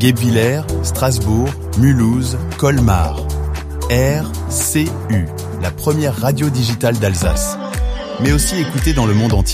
Guebwiller, Strasbourg, Mulhouse, Colmar. RCU, la première radio digitale d'Alsace. Mais aussi écoutée dans le monde entier.